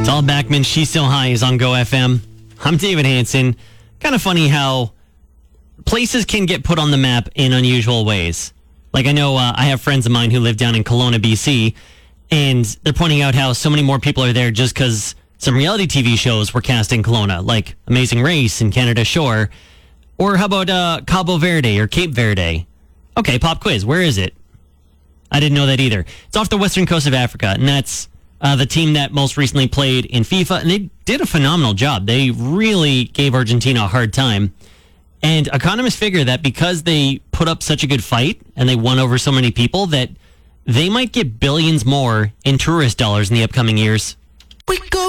It's all Backman. She's Still High is on Go FM. I'm David Hansen. Kind of funny how places can get put on the map in unusual ways. Like I know I have friends of mine who live down in Kelowna, BC, and they're pointing out how so many more people are there just because some reality TV shows were cast in Kelowna, like Amazing Race and Canada Shore. Or how about Cabo Verde or Cape Verde? Okay, pop quiz. Where is it? I didn't know that either. It's off the western coast of Africa, and that's the team that most recently played in FIFA, and they did a phenomenal job. They really gave Argentina a hard time. And economists figure that because they put up such a good fight and they won over so many people, that they might get billions more in tourist dollars in the upcoming years. We go